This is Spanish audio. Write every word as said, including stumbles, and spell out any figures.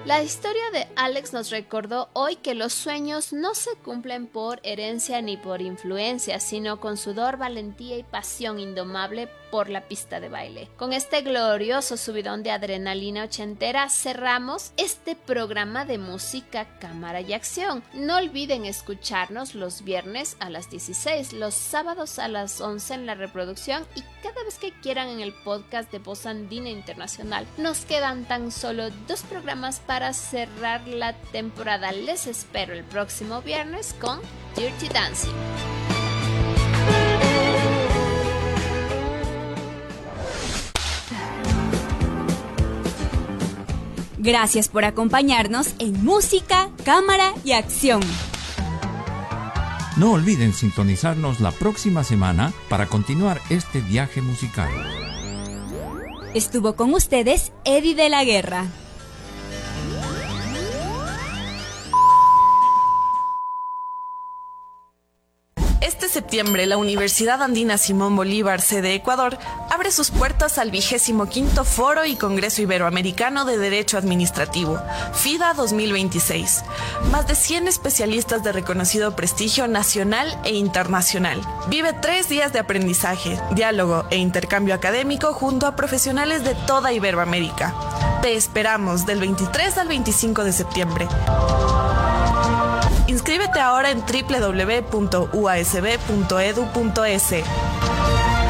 La historia de Alex nos recordó hoy que los sueños no se cumplen por herencia ni por influencia, sino con sudor, valentía y pasión indomable por la pista de baile. Con este glorioso subidón de adrenalina ochentera cerramos este programa de música, cámara y acción. No olviden escucharnos los viernes a las dieciséis, los sábados a las once en la reproducción y cada vez que quieran en el podcast de Voz Andina Internacional. Nos quedan tan solo dos programas para cerrar la temporada. Les espero el próximo viernes con Dirty Dancing. Gracias por acompañarnos en Música, Cámara y Acción. No olviden sintonizarnos la próxima semana para continuar este viaje musical. Estuvo con ustedes Eddie de la Guerra. Este septiembre, la Universidad Andina Simón Bolívar, sede Ecuador, abre sus puertas al vigésimo quinto Foro y Congreso Iberoamericano de Derecho Administrativo, FIDA dos mil veintiséis. Más de cien especialistas de reconocido prestigio nacional e internacional. Vive tres días de aprendizaje, diálogo e intercambio académico junto a profesionales de toda Iberoamérica. Te esperamos del veintitrés al veinticinco de septiembre. Inscríbete ahora en doble u doble u doble u punto u a s b punto e d u punto e s.